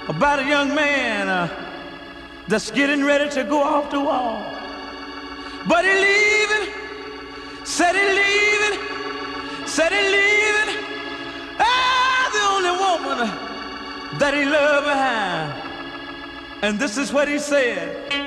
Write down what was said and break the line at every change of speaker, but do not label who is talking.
about a young man that's getting ready to go off the wall. But he leaving, said he leaving, said he leaving. The only woman that he loved behind. And this is what he said.